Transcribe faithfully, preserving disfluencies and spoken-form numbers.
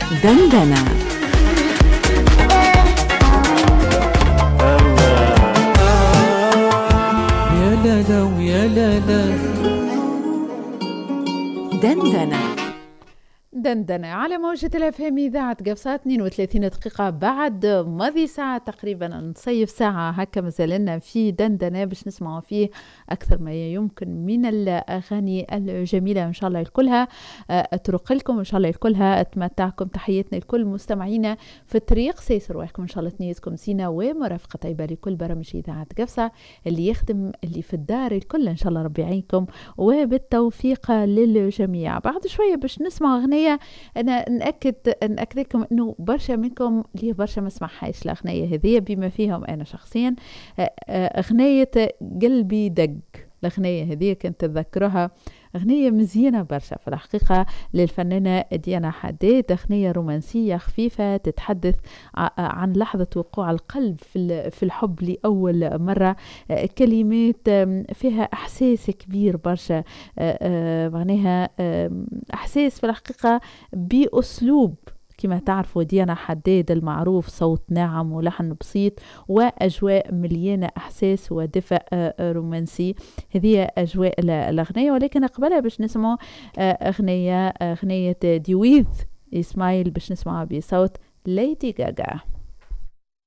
دندنة. يا لا لا ويا لا لا. دندنة دندنة على موجة الأفهام إذاعة قفصة. اثنين وثلاثين دقيقة بعد ماضي ساعة تقريبا، نصيف ساعة هكا مازالنا في دندنة باش نسمعوا فيه أكثر ما يمكن من الأغاني الجميلة إن شاء الله الكلها أترك لكم، إن شاء الله الكلها أتمتعكم. تحياتنا لكل مستمعينا في الطريق، سيسر رواحكم إن شاء الله تنيتكم سينا ومرافقة طيبة لكل برامج إذاعة قفصة، اللي يخدم اللي في الدار الكل إن شاء الله ربي يعينكم وبالتوفيق للجميع. بعد شوية باش نسمع أغنية أنا نأكد نأكد لكم إنه برشا منكم ليه برشا ما سمعهاش الأغنية هذه، بما فيهم أنا شخصيا. أغنية قلبي دق، الأغنية هذه كنت تذكرها، أغنية مزيانة برشا في الحقيقة للفنانة ديانا حداد. أغنية رومانسية خفيفة تتحدث عن لحظة وقوع القلب في الحب لأول مرة. كلمات فيها إحساس كبير برشا، معناها إحساس في الحقيقة بأسلوب كما تعرفوا ديانا حداد المعروف، صوت ناعم ولحن بسيط وأجواء مليانة إحساس ودفء رومانسي. هذه أجواء الأغنية، ولكن قبلها باش نسمع أغنية أغنية ديويذ إسماعيل باش نسمعها بصوت ليدي غاغا.